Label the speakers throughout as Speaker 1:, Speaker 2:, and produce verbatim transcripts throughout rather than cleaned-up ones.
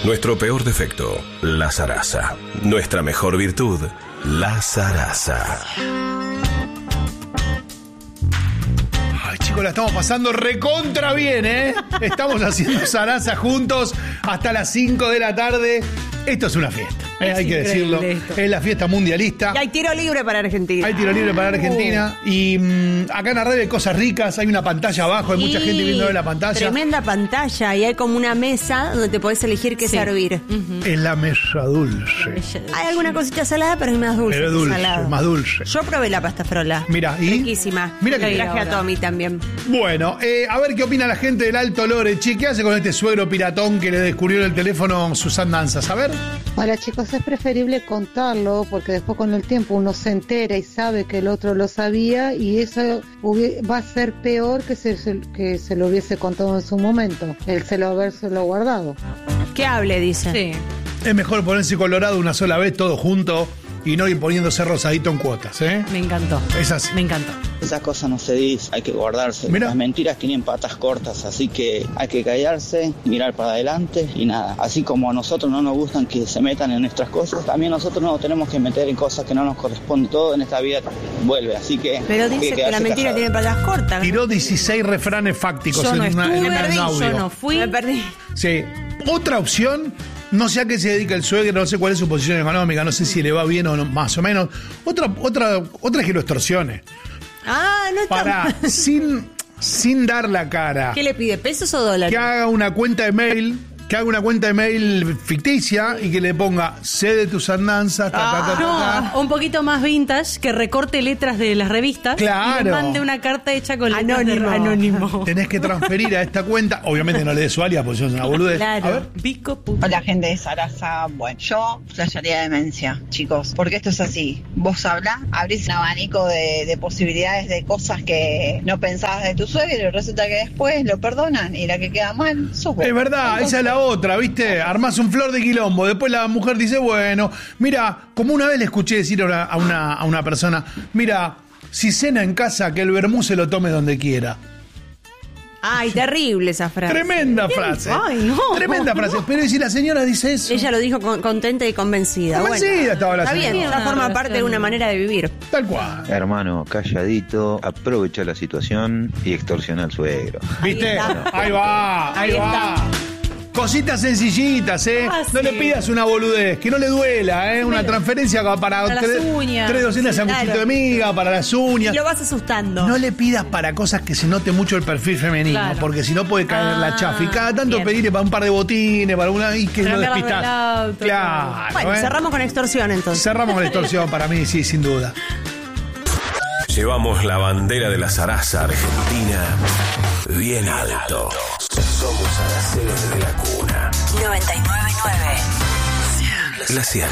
Speaker 1: Nuestro peor defecto, la zaraza. Nuestra mejor virtud, la zaraza.
Speaker 2: Ay, chicos, la estamos pasando recontra bien, ¿eh? Estamos haciendo zaraza juntos hasta las cinco de la tarde. Esto es una fiesta, ¿eh? Hay que decirlo. Esto. Es la fiesta mundialista.
Speaker 3: Y hay tiro libre para Argentina.
Speaker 2: Hay tiro libre para Argentina. Uh. Y mmm, acá en la red hay cosas ricas. Hay una pantalla abajo, hay sí, mucha gente viendo la pantalla.
Speaker 3: Tremenda pantalla. Y hay como una mesa donde te podés elegir qué sí. servir.
Speaker 2: Uh-huh. Es la mesa dulce.
Speaker 3: Hay alguna cosita salada, pero es más dulce.
Speaker 2: Pero dulce,
Speaker 3: salado.
Speaker 2: más dulce.
Speaker 3: Yo probé la pasta frola.
Speaker 2: Mira, ¿y?
Speaker 3: Riquísima.
Speaker 2: Mira que
Speaker 3: traje a Tommy también.
Speaker 2: Bueno, eh, a ver qué opina la gente del Alto Lorechi. ¿Qué hace con este suegro piratón que le descubrió en el teléfono sus andanzas? A ver.
Speaker 4: Hola, chicos. Es preferible contarlo porque después con el tiempo uno se entera y sabe que el otro lo sabía y eso va a ser peor que se, que se lo hubiese contado en su momento, el se lo habérselo guardado.
Speaker 3: Que hable, dice.
Speaker 2: Sí. Es mejor ponerse colorado una sola vez todo junto y no ir poniéndose rosadito en cuotas, ¿eh?
Speaker 3: Me encantó.
Speaker 2: Es así.
Speaker 3: Me encantó.
Speaker 5: Esas cosas no se dicen, hay que guardarse.
Speaker 2: Mirá.
Speaker 5: Las mentiras tienen patas cortas, así que hay que callarse, mirar para adelante y nada. Así como a nosotros no nos gustan que se metan en nuestras cosas, también nosotros no nos tenemos que meter en cosas que no nos corresponden. Todo en esta vida vuelve, así que...
Speaker 3: Pero dice que, que la mentira callado. Tiene patas cortas.
Speaker 2: Tiró dieciséis refranes fácticos
Speaker 3: yo
Speaker 2: en,
Speaker 3: no
Speaker 2: una,
Speaker 3: estuve,
Speaker 2: en, una, en un audio.
Speaker 3: Yo no fui. Me perdí.
Speaker 2: Sí. Otra opción... No sé a qué se dedica el suegro, no sé cuál es su posición económica, no sé si le va bien o no, más o menos. Otra, otra, otra es que lo extorsione.
Speaker 3: Ah, no está
Speaker 2: Para,
Speaker 3: mal.
Speaker 2: sin, sin dar la cara.
Speaker 3: ¿Qué le pide, pesos o dólares?
Speaker 2: Que haga una cuenta de mail, que haga una cuenta de mail ficticia y que le ponga sé de tus andanzas, ta, ta, ta, ta, ta.
Speaker 6: No, un poquito más vintage, que recorte letras de las revistas.
Speaker 2: Claro.
Speaker 6: Y le mande una carta hecha con letras
Speaker 3: anónimo.
Speaker 6: de anónimo.
Speaker 2: Tenés que transferir a esta cuenta, obviamente no le des su alias porque sos una boludez.
Speaker 3: Claro.
Speaker 2: A ver.
Speaker 6: Pico, puto.
Speaker 7: Hola, gente de Zaraza. Bueno, yo flasharía demencia, chicos, porque esto es así. Vos hablás, abrís un abanico de, de posibilidades de cosas que no pensabas de tu suegro y resulta que después lo perdonan y la que queda mal sos vos.
Speaker 2: Es verdad, entonces, esa es la otra, ¿viste? Armás un flor de quilombo, después la mujer dice, bueno, mira, como una vez le escuché decir a una, a una, a una persona, mira, si cena en casa, que el vermú se lo tome donde quiera.
Speaker 3: Ay, terrible esa frase.
Speaker 2: Tremenda frase.
Speaker 3: Ay, no.
Speaker 2: Tremenda frase. Pero ¿y si la señora dice eso?
Speaker 3: Ella lo dijo con, contenta y convencida.
Speaker 2: Convencida
Speaker 3: bueno,
Speaker 2: estaba la
Speaker 3: está
Speaker 2: señora.
Speaker 3: bien, ya forma parte de una manera de vivir.
Speaker 2: Tal cual.
Speaker 8: Hermano, calladito, aprovecha la situación y extorsiona al suegro.
Speaker 2: ¿Viste? Ahí, ahí va, ahí, ahí va. Está. Cositas sencillitas, ¿eh? Ah, no sí. le pidas una boludez, que no le duela, ¿eh? Una transferencia para,
Speaker 6: para
Speaker 2: tres,
Speaker 6: las uñas.
Speaker 2: tres docenas de sanguchito claro. de miga, para las uñas.
Speaker 3: Y lo vas asustando.
Speaker 2: No le pidas para cosas que se note mucho el perfil femenino, claro. porque si no puede caer ah, la chafa. Y cada tanto bien. pedirle para un par de botines, para una. Y que lo despistás. Claro.
Speaker 3: Bueno,
Speaker 2: ¿eh?
Speaker 3: cerramos con extorsión entonces.
Speaker 2: Cerramos con extorsión, para mí, sí, sin duda.
Speaker 1: Llevamos la bandera de la zaraza argentina bien alto. Somos araceros de la cuna.
Speaker 9: noventa y nueve punto nueve.
Speaker 1: La cien.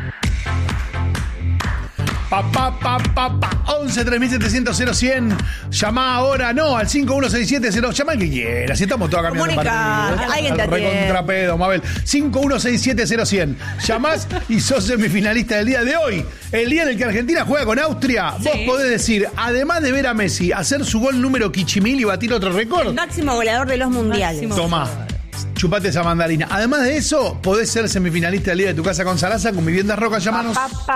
Speaker 2: Pa, pa, pa, pa, pa. once tres mil setecientos cero cien. Llamá ahora, no, al cinco uno seis siete cero. Llamá al que quiera. Si estamos todos cambiando
Speaker 3: Comunica,
Speaker 2: partido.
Speaker 3: Alguien te atiende.
Speaker 2: Recontrapedo, Mabel. cinco uno seis siete cero cien. Llamás y sos semifinalista del día de hoy. El día en el que Argentina juega con Austria. Sí. Vos podés decir, además de ver a Messi hacer su gol número Kichimil y batir otro récord.
Speaker 3: El máximo goleador de los mundiales.
Speaker 2: Tomá. Chupate esa mandarina. Además de eso, podés ser semifinalista del día de tu casa con Zaraza, con Viviendas Roca. Llamanos. Pa, pa, pa.